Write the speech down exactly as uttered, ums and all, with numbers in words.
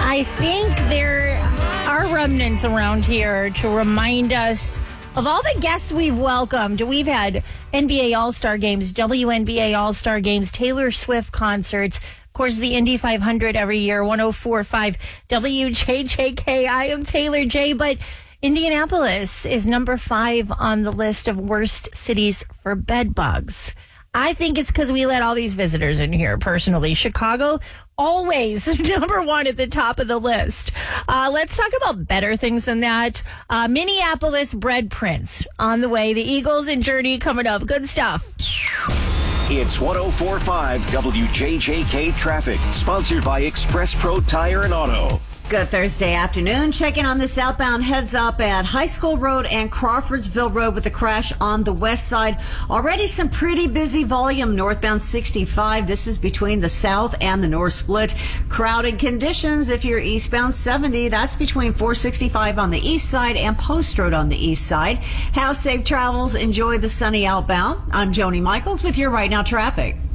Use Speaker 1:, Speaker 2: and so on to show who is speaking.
Speaker 1: I think there are remnants around here to remind us of all the guests we've welcomed. We've had N B A All-Star Games, W N B A All-Star Games, Taylor Swift concerts, of course, the Indy five hundred every year, one oh four point five W J J K. I am Taylor J, but Indianapolis is number five on the list of worst cities for bed bugs. I think it's because we let all these visitors in here, personally. Chicago, always number one at the top of the list. Uh, let's talk about better things than that. Uh, Minneapolis Bread Prince on the way. The Eagles and Journey coming up. Good stuff.
Speaker 2: It's one oh four point five W J J K Traffic, sponsored by Express Pro Tire and Auto.
Speaker 3: Good Thursday afternoon. Checking on the southbound heads up at High School Road and Crawfordsville Road with a crash on the west side. Already some pretty busy volume northbound sixty-five. This is between the south and the north split. Crowded conditions if you're eastbound seventy. That's between four sixty-five on the east side and Post Road on the east side. Have safe travels. Enjoy the sunny outbound. I'm Joni Michaels with your Right Now traffic.